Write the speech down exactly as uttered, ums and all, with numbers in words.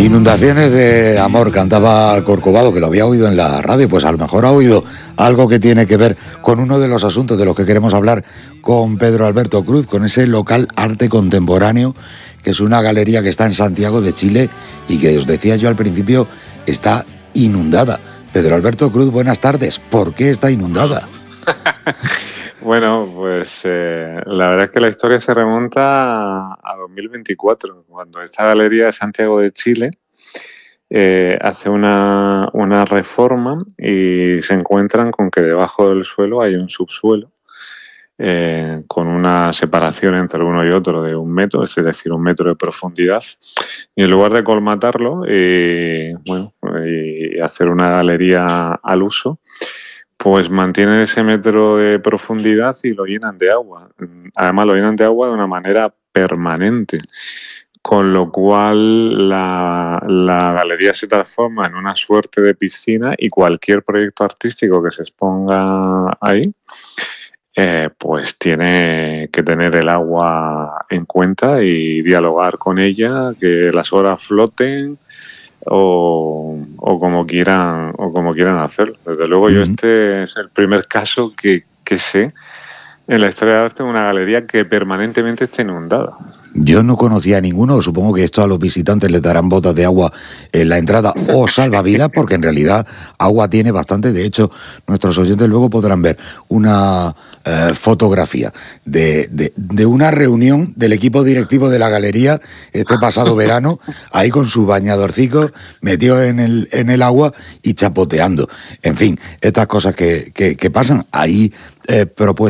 Inundaciones de amor, cantaba Corcovado, que lo había oído en la radio. Pues a lo mejor ha oído algo que tiene que ver con uno de los asuntos de los que queremos hablar con Pedro Alberto Cruz, con ese local arte contemporáneo, que es una galería que está en Santiago de Chile y que, os decía yo al principio, está inundada. Pedro Alberto Cruz, buenas tardes. ¿Por qué está inundada? Bueno, pues eh, la verdad es que la historia se remonta a, a dos mil veinticuatro, cuando esta galería de Santiago de Chile eh, hace una, una reforma y se encuentran con que debajo del suelo hay un subsuelo eh, con una separación entre uno y otro de un metro, es decir, un metro de profundidad. Y en lugar de colmatarlo y, bueno, y hacer una galería al uso, pues mantienen ese metro de profundidad y lo llenan de agua. Además, lo llenan de agua de una manera permanente, con lo cual la, la galería se transforma en una suerte de piscina y cualquier proyecto artístico que se exponga ahí, eh, pues tiene que tener el agua en cuenta y dialogar con ella, que las horas floten, O, o como quieran o como quieran hacerlo. Desde luego, mm. yo este es el primer caso que, que sé en la historia del arte de una galería que permanentemente está inundada. Yo no conocía a ninguno, supongo que esto a los visitantes les darán botas de agua en la entrada o salvavidas, porque en realidad agua tiene bastante. De hecho, nuestros oyentes luego podrán ver una eh, fotografía de, de, de una reunión del equipo directivo de la galería este pasado verano, ahí con su bañadorcico metido en el, en el agua y chapoteando. En fin, estas cosas que, que, que pasan ahí, eh, propuestas.